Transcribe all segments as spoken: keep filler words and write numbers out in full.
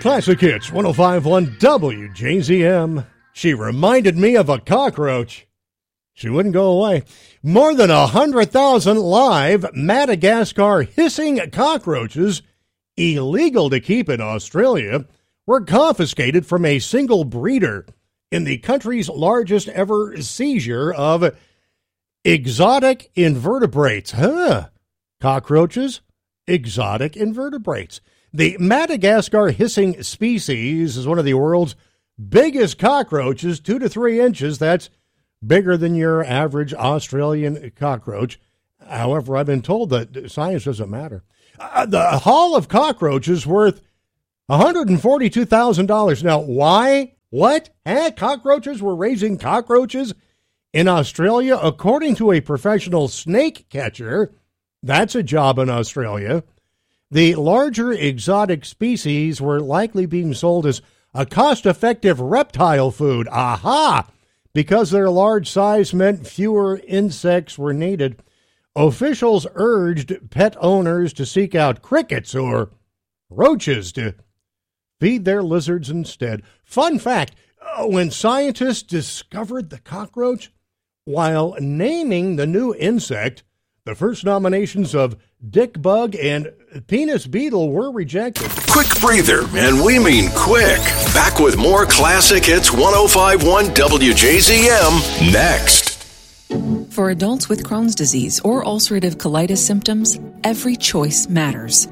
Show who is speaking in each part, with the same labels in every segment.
Speaker 1: Classic Hits, one oh five point one W J Z M. She reminded me of a cockroach. She wouldn't go away. More than one hundred thousand live Madagascar hissing cockroaches, illegal to keep in Australia, were confiscated from a single breeder in the country's largest ever seizure of exotic invertebrates. Huh. Cockroaches, exotic invertebrates. The Madagascar hissing species is one of the world's biggest cockroaches, two to three inches. That's bigger than your average Australian cockroach. However, I've been told that science doesn't matter. Uh, the haul of cockroaches worth one hundred forty-two thousand dollars. Now, why? What? Eh? Cockroaches were raising cockroaches in Australia? According to a professional snake catcher, that's a job in Australia. The larger exotic species were likely being sold as a cost-effective reptile food. Aha! Because their large size meant fewer insects were needed, officials urged pet owners to seek out crickets or roaches to feed their lizards instead. Fun fact, when scientists discovered the cockroach, while naming the new insect, the first nominations of dick bug and penis beetle were rejected.
Speaker 2: Quick breather, and we mean quick. Back with more Classic Hits one oh five point one W J Z M next.
Speaker 3: For adults with Crohn's disease or ulcerative colitis symptoms, every choice matters.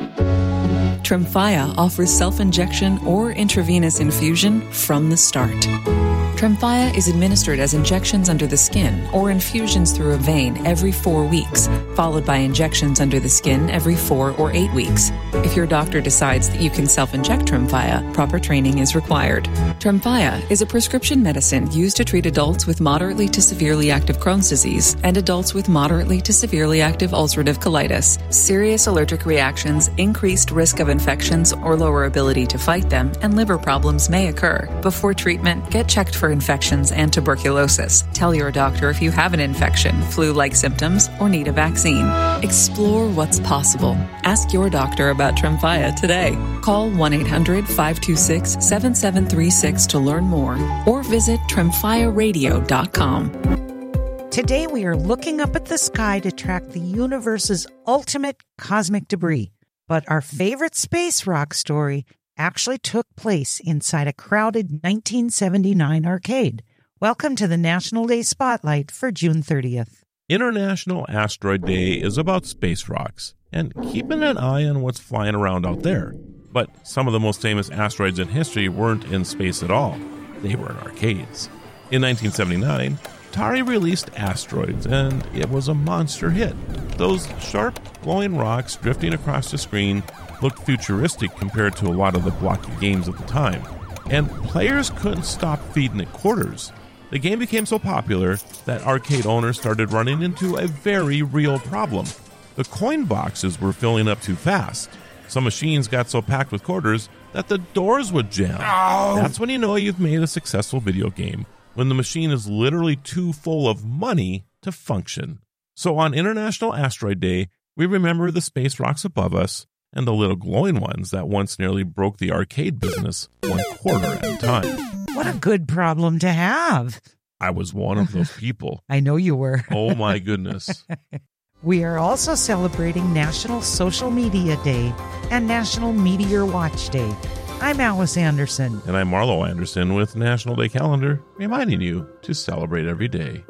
Speaker 3: Tremfya offers self-injection or intravenous infusion from the start. Tremfya is administered as injections under the skin or infusions through a vein every four weeks, followed by injections under the skin every four or eight weeks. If your doctor decides that you can self-inject Tremfya, proper training is required. Tremfya is a prescription medicine used to treat adults with moderately to severely active Crohn's disease and adults with moderately to severely active ulcerative colitis. Serious allergic reactions, increased risk of infections or lower ability to fight them, and liver problems may occur. Before treatment, get checked for infections and tuberculosis. Tell your doctor if you have an infection, flu-like symptoms, or need a vaccine. Explore what's possible. Ask your doctor about Tremfya today. Call one eight hundred five two six seven seven three six to learn more or visit tremfya radio dot com.
Speaker 4: Today we are looking up at the sky to track the universe's ultimate cosmic debris. But our favorite space rock story actually took place inside a crowded nineteen seventy-nine arcade. Welcome to the National Day Spotlight for June thirtieth.
Speaker 5: International Asteroid Day is about space rocks and keeping an eye on what's flying around out there. But some of the most famous asteroids in history weren't in space at all. They were in arcades. In nineteen seventy-nine, Atari released Asteroids, and it was a monster hit. Those sharp, glowing rocks drifting across the screen looked futuristic compared to a lot of the blocky games at the time, and players couldn't stop feeding it quarters. The game became so popular that arcade owners started running into a very real problem. The coin boxes were filling up too fast. Some machines got so packed with quarters that the doors would jam. Oh. That's when you know you've made a successful video game, when the machine is literally too full of money to function. So on International Asteroid Day, we remember the space rocks above us and the little glowing ones that once nearly broke the arcade business one quarter at a time.
Speaker 4: What a good problem to have.
Speaker 5: I was one of those people.
Speaker 4: I know you were.
Speaker 5: Oh my goodness.
Speaker 4: We are also celebrating National Social Media Day and National Meteor Watch Day. I'm Alice Anderson.
Speaker 5: And I'm Marlo Anderson with National Day Calendar, reminding you to celebrate every day.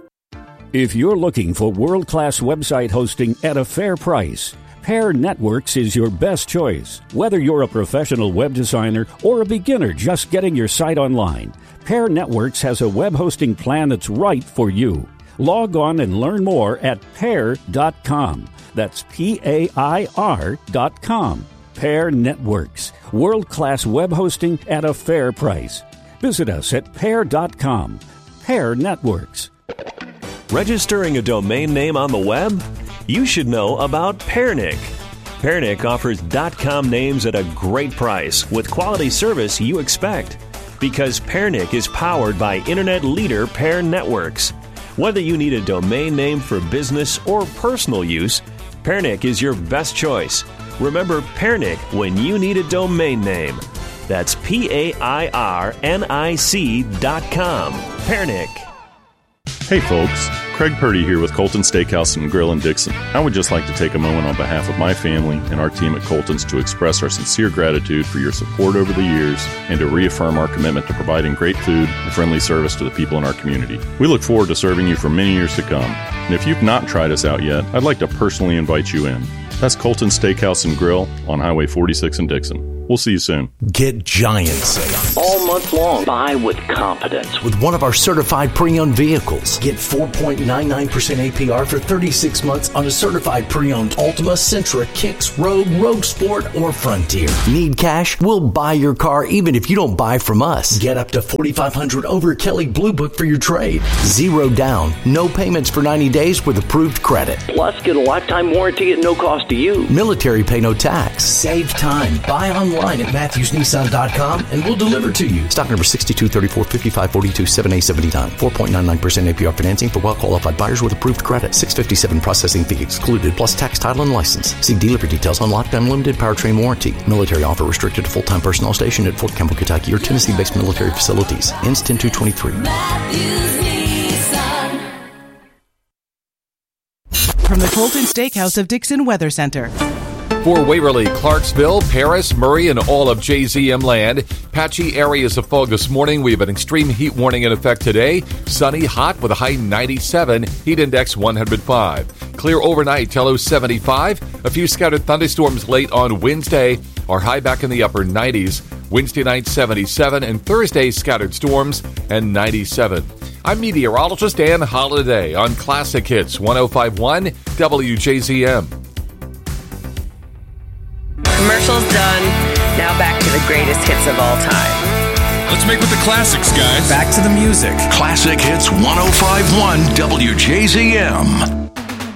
Speaker 6: If you're looking for world-class website hosting at a fair price, Pair Networks is your best choice. Whether you're a professional web designer or a beginner just getting your site online, Pair Networks has a web hosting plan that's right for you. Log on and learn more at pair dot com. That's P A I R dot com. Pair Networks, world-class web hosting at a fair price. Visit us at pair dot com. Pair Networks.
Speaker 7: Registering a domain name on the web? You should know about Pairnic. Pairnic offers .com names at a great price with quality service you expect. Because Pairnic is powered by internet leader Pair Networks. Whether you need a domain name for business or personal use, Pairnic is your best choice. Remember Pairnic when you need a domain name. That's P A I R N I C dot com. Pernick.
Speaker 8: Hey folks, Craig Purdy here with Colton Steakhouse and Grill in Dixon. I would just like to take a moment on behalf of my family and our team at Colton's to express our sincere gratitude for your support over the years and to reaffirm our commitment to providing great food and friendly service to the people in our community. We look forward to serving you for many years to come. And if you've not tried us out yet, I'd like to personally invite you in. That's Colton Steakhouse and Grill on Highway forty-six in Dixon. We'll see you soon.
Speaker 9: Get giant sales
Speaker 10: all month long. Buy with confidence
Speaker 9: with one of our certified pre-owned vehicles. Get four point nine nine percent A P R for thirty-six months on a certified pre-owned Altima, Sentra, Kicks, Rogue, Rogue Sport, or Frontier. Need cash? We'll buy your car even if you don't buy from us. Get up to forty-five hundred dollars over Kelly Blue Book for your trade. Zero down, no payments for ninety days with approved credit.
Speaker 10: Plus, get a lifetime warranty at no cost to you.
Speaker 9: Military pay no tax. Save time. Buy online at Matthews Nissan dot com and we'll deliver to you. Stock number sixty-two thirty-four fifty-five forty-two seven A seventy time. four point nine nine percent A P R financing for well-qualified buyers with approved credit. six fifty-seven processing fee excluded plus tax, title, and license. See dealer for details on lifetime limited powertrain warranty. Military offer restricted to full-time personnel stationed at Fort Campbell, Kentucky or Tennessee-based military facilities. Ends ten two twenty-three.
Speaker 11: From the Colton Steakhouse of Dixon Weather Center.
Speaker 12: For Waverly, Clarksville, Paris, Murray, and all of J Z M land, patchy areas of fog this morning. We have an extreme heat warning in effect today. Sunny, hot with a high ninety-seven, heat index one hundred five. Clear overnight, low seventy-five. A few scattered thunderstorms late on Wednesday. Our high back in the upper nineties. Wednesday night, seventy-seven, and Thursday, scattered storms and ninety-seven. I'm meteorologist Dan Holiday on Classic Hits one oh five point one W J Z M.
Speaker 13: Commercial's done. Now back to the greatest hits of all time.
Speaker 2: Let's make with the classics, guys.
Speaker 9: Back to the music.
Speaker 2: Classic Hits one oh five point one W J Z M.